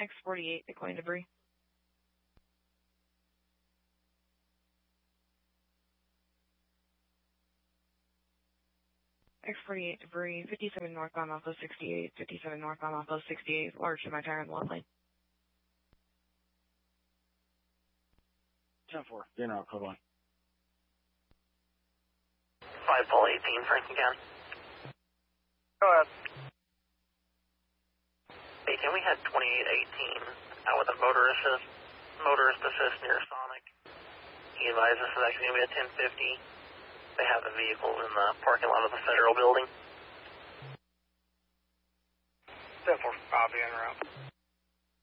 X48, declaring debris. X48 debris, 57 northbound off of 68, 57 northbound off of 68, large to my tire in the left lane. 10-4, general code 1. 5 Paul 18, Frank again. Go ahead. 18, we had 2818 out with a motorist assist near Sonic. He advised us that actually going to be at 1050. They have the vehicles in the parking lot of the federal building. 10-4, copy, en route.